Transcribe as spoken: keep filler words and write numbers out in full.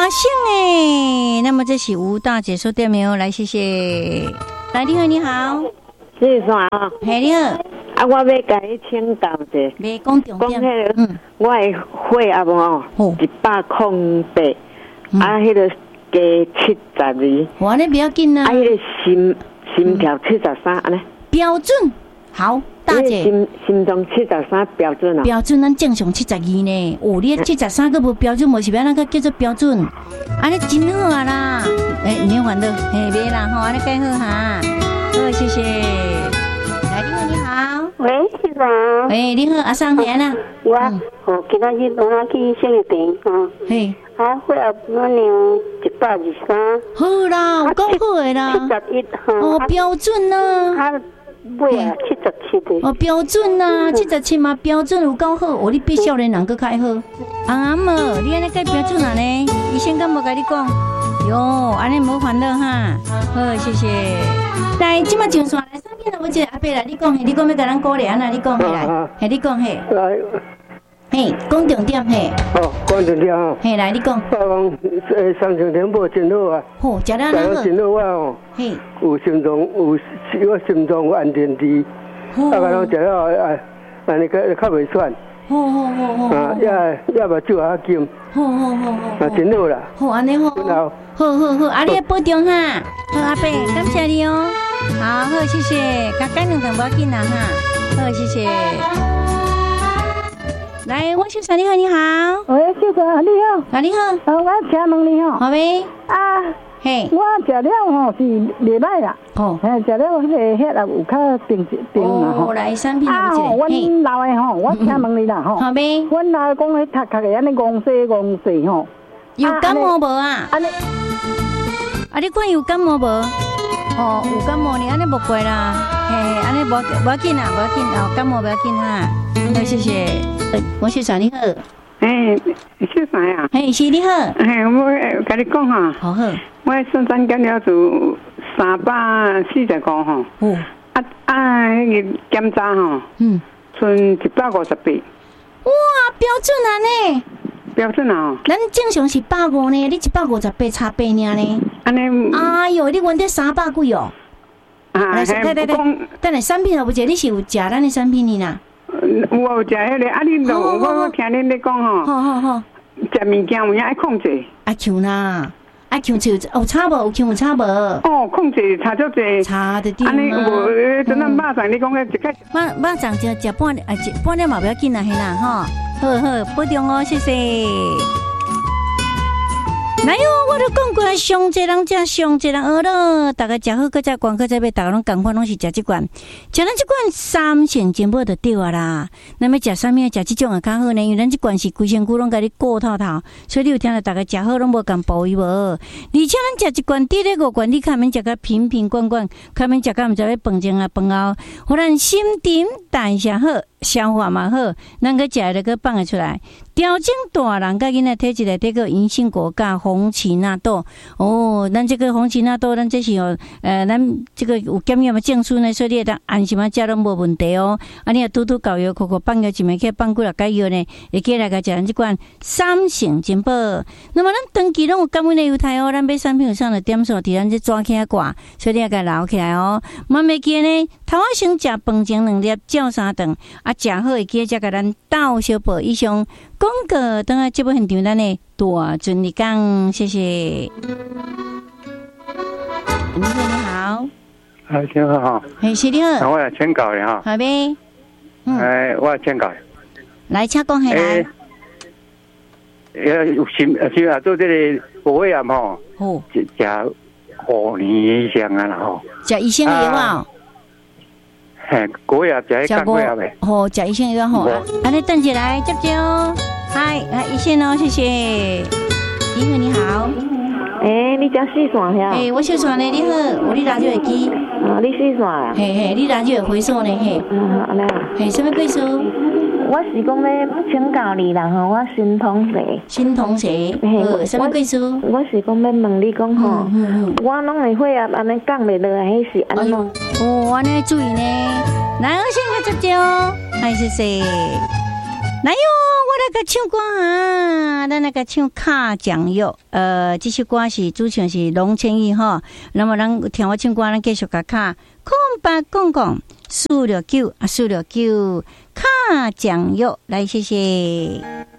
大胜诶！那么这是吴大姐说对没有？来，谢谢。来，你好，你好， 是啥啊？ 嘿，你好。 啊，我要甲你请教者， 别讲重点。 讲迄个，嗯，我的血压哦，一百空八，啊，迄个加七十二。 哇，那不要紧啊。 啊，迄个心心跳七十三，安尼。 标准。好，大姐。 心心脏七十三标准啊？ 标准咱正常七十二呢。哦，你七十三个无标准，无是要那个叫做标准。安尼真好啊啦。诶，唔免烦恼，嘿，别啦吼，安尼介好哈。好，谢谢。来，你好，你好。 喂，是啥？ 喂，你好，阿桑嘿啦。 我哦，今仔日我那去心理病哈。嘿。啊，血压那样一百二三。 好啦，有够好诶啦。 七十一哈。 哦，标准啊。 啊，尾啊七十七的。 哦，标准啊，七十七嘛，标准有够好。哦，你比少年人搁较好。阿姆，你安尼改标准啊呢？医生敢无甲你讲？哟，安尼无烦恼哈。好，谢谢。来，即马上线来，上面我一个阿伯来，你讲嘿，你讲要甲咱鼓励安那？你讲嘿来，嘿你讲嘿。 来。 嘿，讲重点嘿。 哦，讲重点哦。 嘿，来你讲。 我讲诶，三成天无真好啊。 好，食了哪好？真好我哦。嘿。有心脏有我心脏有安定剂。啊，个拢食了啊，安尼较较袂喘。 好好好好。 啊，也也目睭也金。 好好好好。 啊，真好啦。 好，安尼好。好。好好好，啊，你保重哈。好，阿伯，感谢你哦。好好，谢谢。加干两顿无要紧啦哈。好，谢谢。来，王先生你好，你好。 喂，先生你好。 啊，你好。 啊，我请问你吼。 好呗。 啊。 嘿。 我食了吼是袂歹啦。哦。嘿，食了迄个血压有较定定啦吼。 哦，来产品啊吼，阮老的吼，我请问你啦吼。 好呗。 阮老的讲迄读读的安尼戆细戆细吼。 有感冒无啊？安尼。啊，你看有感冒无？哦，有感冒你安尼无怪啦。嘿，安尼无无要紧啦，无要紧哦，感冒无要紧哈。好，谢谢。王先生你好。 哎，是啥呀？ 嘿，是你好。 嘿，我甲你讲哈。 好好。 我身上减了就三百四十五吼。哦。啊啊，迄个检查吼。嗯。剩一百五十八。 哇，标准啊呢？ 标准啊！ 咱正常是百五呢，你一百五十八差八尔呢。 安尼。 哎哟，你问这三百几哦？ 啊， 来，对对对，等下产品有无？你是有食咱的产品呢啦？ 有有食迄个，啊，你就我我听恁咧讲吼。好好好。食物件有影爱控制。 爱控啦，爱控制有差无？有控有差无？ 哦，控制差足济。 差的点。 安尼无，阵咱肉粽你讲个一个。 肉肉粽就食半啊，半粒嘛不要紧啦，嘿啦哈。好好，保重哦，谢谢。来哟，我都讲过，上济人食，上济人学咯。大家食好，搁再管，搁再买，大家拢共款，拢是食这款。食咱这款三成真宝就对啊啦。那么食啥物？食这种也较好呢，因为咱这款是规身躯拢甲你顾透透，所以你有听到大家食好拢无共补伊无。而且咱食一罐滴咧五罐，你看免食甲瓶瓶罐罐，看免食甲毋知要饭前啊饭后，互咱心沉代谢好。消化嘛好，咱个食了个放得出来，调整大人甲囡仔体质内底个银杏果加红荠纳豆哦，咱这个红荠纳豆，咱这是哦，呃，咱这个有检验嘛证书呢，所以你当安心啊，食拢无问题哦。啊，你也拄拄搞药，口口放药一枚去放几落解药呢，会记来个食咱这款三成金宝。那么咱长期拢有感染的犹太哦，咱买产品有上的点数，伫咱这抓起来挂，所以你要甲留起来哦。慢慢记呢，头仔先食饭前两粒，照三顿啊。食好会记，才甲咱斗小报以上广告，等下节目现场咱的大尊你讲，谢谢。你好，你好。 哎，你好哈。 哎，是你好。 我来请教的哈。 好呗。 嗯。哎，我来请教。 来，请讲下来。 呃，有心是啊，做这个保养吼。哦。食食五年以上啊啦吼。 食医生的药啊。 嘿，果药食迄果药呗。 好，食医生药好。安尼等起来接接哦。嗨，来医生哦，谢谢。你好，你好。 诶，你叫四线遐？ 诶，我四线呢，你好，有你radio会记。 啊，你四线啊？ 嘿嘿，你radio会回数呢嘿。 啊，安尼啊。 嘿，什么贵数？ 我是讲要请教你啦吼，我新同学。 新同学。嘿，什么贵数？ 我是讲要问你讲吼，我拢会血压安尼降袂落来，迄是安怎？ 哦，安尼注意呢。来，我先来接接哦，嗨，谢谢。来哟， 来个唱歌啊，咱来个唱卡酱油。呃，这首歌是主唱是龙千亿哈。那么咱听我唱歌，咱继续甲卡空白公公四六九啊，四六九卡酱油来，谢谢。